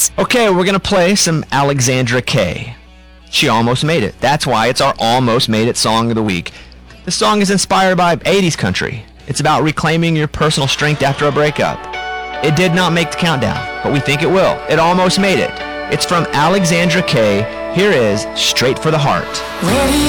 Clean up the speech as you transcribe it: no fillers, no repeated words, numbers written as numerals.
Okay, we're going to play some Alexandra Kay. She almost made it. That's why it's our Almost Made It Song of the Week. This song is inspired by 80s country. It's about reclaiming your personal strength after a breakup. It did not make the countdown, but we think it will. It almost made it. It's from Alexandra Kay. Here is Straight for the Heart.